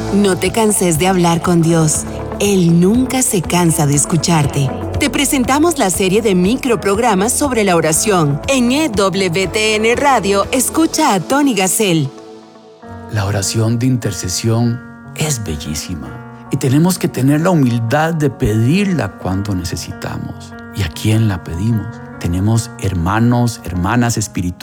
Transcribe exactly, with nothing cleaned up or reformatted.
No te canses de hablar con Dios. Él nunca se cansa de escucharte. Te presentamos la serie de microprogramas sobre la oración. En E W T N Radio, escucha a Tony Gassel. La oración de intercesión es bellísima y tenemos que tener la humildad de pedirla cuando necesitamos. ¿Y a quién la pedimos? Tenemos hermanos, hermanas espirituales